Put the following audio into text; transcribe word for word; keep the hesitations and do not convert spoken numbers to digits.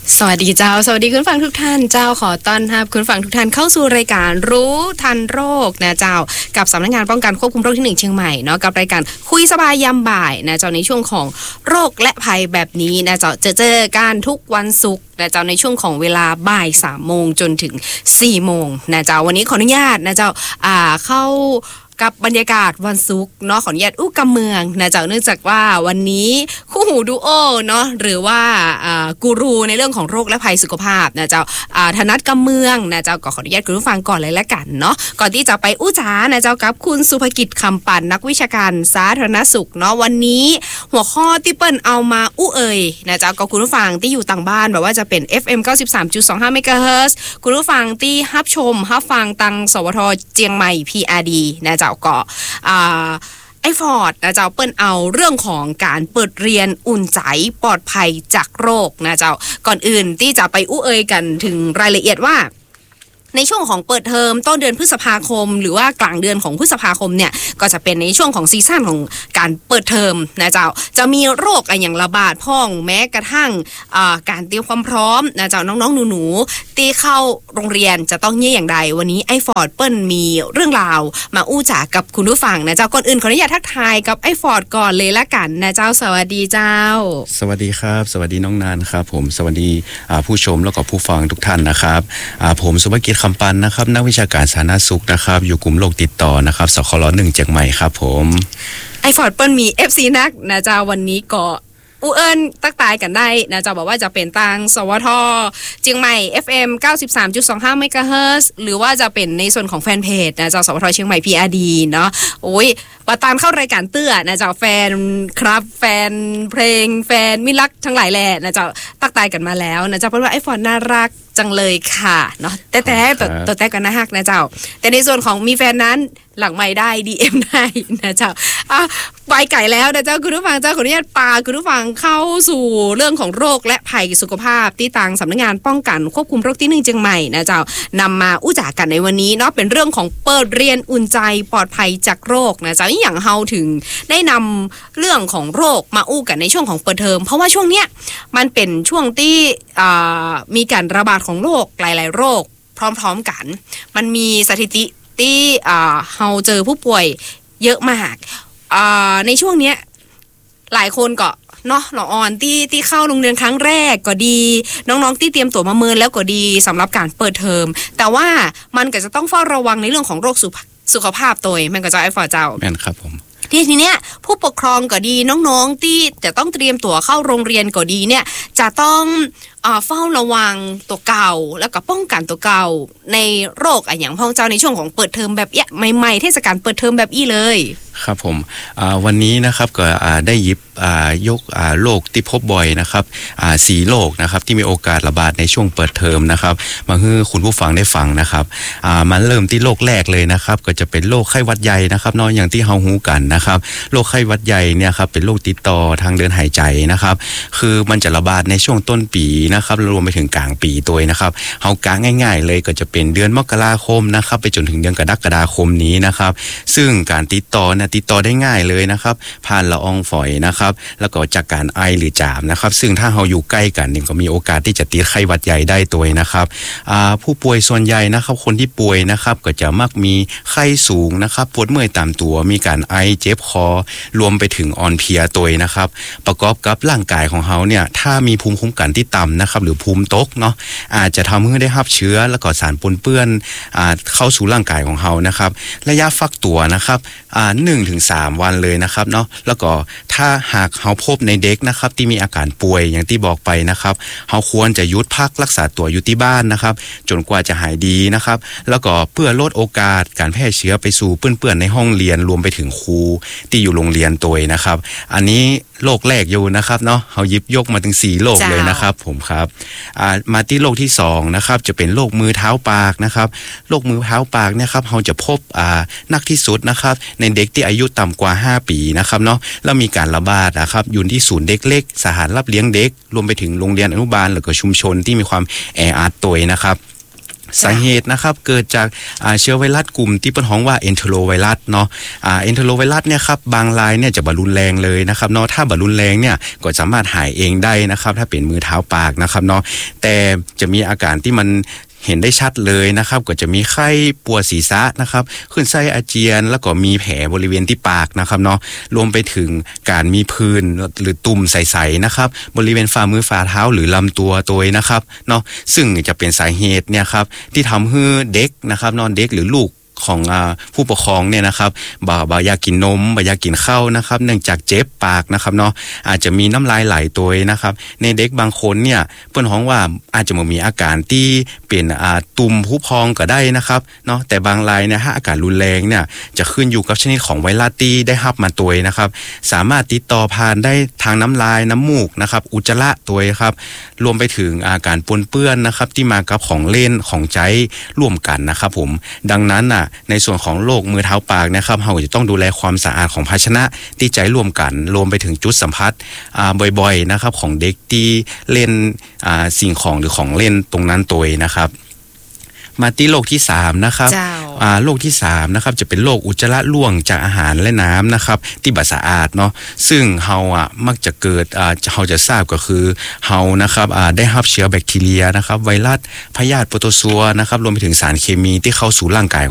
สวัสดีเจ้าสวัสดีคุณฟังทุกท่านเจ้าขอต้อนรับคุณฟังทุกท่านเข้าสู่รายการรู้ทันโรคนะเจ้ากับสำนักงานป้องกันควบคุมโรคที่หนึ่งเชียงใหม่เนาะกับรายการคุยสบายยามบ่ายนะเจ้าในช่วงของโรคและภัยแบบนี้นะเจ้าจะเจอกันทุกวันศุกร์นะเจ้าในช่วงของเวลาบ่ายสามโมงจนถึงสี่โมงนะเจ้าวันนี้ขออนุญาตนะเจ้าอ่าเข้ากับบรรยากาศวันศุกร์เนาะขออนุญาตอู้กำเมืองนะเจ้าเนื่องจากว่าวันนี้คู่หูดูโอเนาะหรือว่าอ่ากูรูในเรื่องของโรคและภัยสุขภาพนะเจ้าอ่าธนัทกำเมืองนะเจ้าก็ขออนุญาตคุณผู้ฟังก่อนเลยละกันเนาะก่อนที่จะไปอู้จ๋านะเจ้ากับคุณสุภกิจคำปั่นนักวิชาการสาธารณสุขเนาะวันนี้หัวข้อที่เปิ้ลเอามาอู้เอ่ยนะเจ้าก็คุณผู้ฟังที่อยู่ต่างบ้านแบบว่าจะเป็น เอฟ เอ็ม เก้าสิบสามจุดสองห้า เมกะเฮิรตซ์คุณผู้ฟังที่รับชมรับฟังตังสวทเจียงใหม่ พี อาร์ ดี นะเจ้าก็อ่าไอฟอร์ดนะเจ้าเปิ้ลเอาเรื่องของการเปิดเรียนอุ่นใจปลอดภัยจากโรคนะเจ้าก่อนอื่นที่จะไปอู้เอ่ยกันถึงรายละเอียดว่าในช่วงของเปิดเทอมต้นเดือนพฤษภาคมหรือว่ากลางเดือนของพฤษภาคมเนี่ยก็จะเป็นในช่วงของซีซั่นของการเปิดเทอมนะเจ้าจะมีโรคอะไรอย่างระบาดพ่องแม้กระทั่งการเตรียมความพร้อมนะเจ้าน้องๆหนูๆตีเข้าโรงเรียนจะต้องเยี่ยอย่างใดวันนี้ไอฟอร์ดเปิ้ลมีเรื่องราวมาอู้จ๋ากับคุณผู้ฟังนะเจ้าก่อนอื่นขออนุญาตทักทายกับไอฟอร์ดก่อนเลยละกันนะเจ้าสวัสดีเจ้าสวัสดีครับสวัสดีน้องนานครับผมสวัสดีผู้ชมแล้วก็ผู้ฟังทุกท่านนะครับผมสุภกิจคำปันนะครับนักวิชาการสาธารณสุขนะครับอยู่กลุ่มโรคติดต่อนะครับสคลหนึ่งเชียงใหม่ครับผมไอฟอร์ดเปิ้ลมี เอฟ ซี นักนะเจ้าวันนี้ก็อูเอิญตักตายกันได้นะเจ้าบอกว่าจะเป็นตังสวทเชียงใหม่ เอฟ เอ็ม เก้าสิบสามจุดสองห้า เมกะเฮิรตซ์หรือว่าจะเป็นในส่วนของแฟนเพจนะเจ้าสวทเชียงใหม่ พี อาร์ ดี เนาะโอ้ยว่าตามเข้ารายการเตื้อนะเจ้าแฟนครับแฟนเพลงแฟนมิลักทั้งหลายแหละนะเจ้าตักตายกันมาแล้วนะเจ้าเพราะว่าไอฟอร์ดน่ารักจังเลยค่ะเนาะแต่แต่ตัวตัวแต่กันนะฮักนะเจ้าแต่ในส่วนของมีแฟนนั้นหลังไม่ได้ ดี เอ็ม ได้นะเจ้าอ่ะไปไก่แล้วนะเจ้าคุณผู้ฟังเจ้าขออนุญาตปาคุณผู้ฟังเข้าสู่เรื่องของโรคและภัยสุขภาพที่ทางสำนักงานป้องกันควบคุมโรคที่หนึ่งเชียงใหม่นะเจ้านำมาอู้จ๋ากันในวันนี้เนาะเป็นเรื่องของเปิดเรียนอุ่นใจปลอดภัยจากโรคนะเจ้าอย่างเฮาถึงได้นำเรื่องของโรคมาอู้กันในช่วงของเปิดเทอมเพราะว่าช่วงเนี้ยมันเป็นช่วงที่อ่ามีการระบาดของโรคหลายๆโรคพร้อมๆกันมันมีสถิติที่อ่าเฮาเจอผู้ป่วยเยอะมากอ่าในช่วงเนี้ยหลายคนก็เนาะหนออ่อนที่ที่เข้าโรงเรียนครั้งแรกก็ดีน้องๆที่เตรียมตัวมาเมินแล้วก็ดีสำหรับการเปิดเทอมแต่ว่ามันก็จะต้องเฝ้าระวังในเรื่องของโรคสุขภาพตัวมันก็จะไอ้ฝอเจ้าแม่นครับผมทีทีเนี้ยผู้ปกครองก็ดีน้องๆที่จะต้องเตรียมตัวเข้าโรงเรียนก็ดีเนี่ยจะต้องเอ่อเฝ้าระวังตัวเก่าแล้วก็ป้องกันตัวเก่าในโรคอ่ะอย่างพ่อเจ้าในช่วงของเปิดเทอมแบบเอี้ยใหม่ๆเทศกาลเปิดเทอมแบบอี้เลยครับผมวันนี้นะครับก็ได้หยิบยกโรคที่พบบ่อยนะครับสี่โรคนะครับที่มีโอกาสระบาดในช่วงเปิดเทอมนะครับมาให้คุณผู้ฟังได้ฟังนะครับมาเริ่มที่โรคแรกเลยนะครับก็จะเป็นโรคไข้หวัดใหญ่นะครับเนาะอย่างที่เฮาฮู้กันนะครับโรคไข้หวัดใหญ่เนี่ยครับเป็นโรคติดต่อทางเดินหายใจนะครับคือมันจะระบาดในช่วงต้นปีนะครับรวมไปถึงกลางปีตัวนะครับเฮากางง่ายๆเลยก็จะเป็นเดือนมกราคมนะครับไปจนถึงเดือนกรกฎาคมนี้นะครับซึ่งการติดต่อติดต่อได้ง่ายเลยนะครับผ่านละอองฝอยนะครับแล้วก็จากการไอหรือจามนะครับซึ่งถ้าเราอยู่ใกล้กันนี่ก็มีโอกาสที่จะติดไข้หวัดใหญ่ได้ตัวนะครับผู้ป่วยส่วนใหญ่นะครับคนที่ป่วยนะครับก็จะมักมีไข้สูงนะครับปวดเมื่อยตามตัวมีการไอเจ็บคอรวมไปถึงอ่อนเพลียตัวนะครับประกอบกับร่างกายของเขาเนี่ยถ้ามีภูมิคุ้มกันที่ต่ำนะครับหรือภูมิตกเนาะอาจจะทำให้ได้รับเชื้อแล้วก็สารปนเปื้อนเข้าสู่ร่างกายของเขานะครับระยะฟักตัวนะครับหนึ่งถึงสามวันเลยนะครับเนาะแล้วก็ถ้าหากเฮาพบในเด็กนะครับที่มีอาการป่วยอย่างที่บอกไปนะครับเฮาควรจะหยุดพักรักษาตัวอยู่ที่บ้านนะครับจนกว่าจะหายดีนะครับแล้วก็เพื่อลดโอกาสการแพร่เชื้อไปสู่เพื่อนๆในห้องเรียนรวมไปถึงครูที่อยู่โรงเรียนตัวนะครับอันนี้โรคแรกอยู่นะครับเนาะเฮาหยิบยกมาถึงสี่โรคเลยนะครับผมครับอ่ามาที่โรคที่สองนะครับจะเป็นโรคมือเท้าปากนะครับโรคมือเท้าปากเนี่ยครับเฮาจะพบอ่านักที่สุดนะครับในเด็กที่อายุต่ำกว่าห้าปีนะครับเนาะแล้วมีการระบาดนะครับอยู่ที่ศูนย์เด็กเล็กสถานรับเลี้ยงเด็กรวมไปถึงโรงเรียนอนุบาลหรือก็ชุมชนที่มีความแออัดตัวนะครับสาเหตุนะครับเกิดจากเชื้อไวรัสกลุ่มที่เป็นฮ้องว่าเอนโทโรไวรัสเนาะอ่าเอนโทโรไวรัสเนี่ยครับบางรายเนี่ยจะบรรลุแรงเลยนะครับเนาะถ้าบรรลุแรงเนี่ยก็สามารถหายเองได้นะครับถ้าเป็นมือเท้าปากนะครับเนาะแต่จะมีอาการที่มันเห็นได้ชัดเลยนะครับก็จะมีไข้ปวดศีรษะนะครับขึ้นไส้อาเจียนแล้วก็มีแผลบริเวณที่ปากนะครับเนาะรวมไปถึงการมีผื่นหรือตุ่มใสๆนะครับบริเวณฝ่ามือฝ่าเท้าหรือลำตัวตัวนะครับเนาะซึ่งจะเป็นสาเหตุเนี่ยครับที่ทำให้เด็กนะครับนอนเด็กหรือลูกของอ่าผู้ปกครองเนี่ยนะครับบ่บ่อยากกินนมบ่อยากกินข้าวนะครับเนื่องจากเจ็บปากนะครับเนาะอาจจะมีน้ำลายไหลตัวนะครับในเด็กบางคนเนี่ยเปิ้นฮ้องว่าอาจจะมีอาการที่เป็นอ่าตุ่มผู้พองก็ได้นะครับเนาะแต่บางรายเนี่ยถ้าอาการรุนแรงเนี่ยจะขึ้นอยู่กับชนิดของไวรัสที่ได้รับมาตัวนะครับสามารถติดต่อผ่านได้ทางน้ำลายน้ำมูกนะครับอุจจาระตัวครับรวมไปถึงอาการปนเปื้อนนะครับที่มากับของเล่นของใจร่วมกันนะครับผมดังนั้นน่ะในส่วนของโรคมือเท้าปากนะครับเราจะต้องดูแลความสะอาดของภาชนะที่ใจร่วมกันรวมไปถึงจุดสัมผัสอ่าบ่อยๆนะครับของเด็กที่เล่นอ่าสิ่งของหรือของเล่นตรงนั้นตัวนะครับมาที่โรคที่สามนะครับอ่าโรคที่สามนะครับจะเป็นโรคอุจจาระร่วงจากอาหารและน้ำนะครับที่บ่สะอาดเนาะซึ่งเฮาอ่ะมักจะเกิดอ่าเฮาจะทราบก็คือเฮานะครับอ่าได้รับเชื้อแบคทีเรียนะครับไวรัสพยาธิโปรโตซัวนะครับรวมไปถึงสารเคมีที่เข้าสู่ร่างกาย